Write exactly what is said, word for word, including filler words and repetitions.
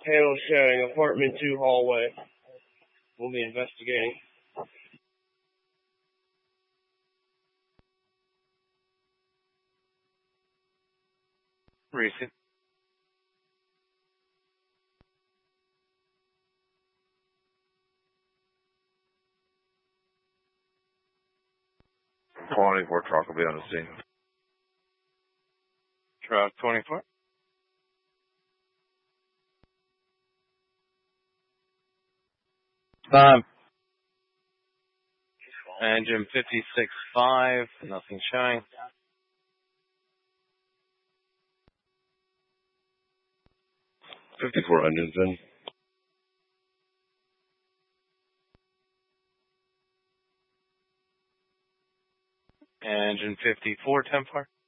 Panel showing apartment two hallway. We'll be investigating. Recent. twenty-four truck will be on the scene. Truck twenty-four. Time. Engine fifty-six five, nothing showing. fifty-four engines in. Engine fifty-four, ten four.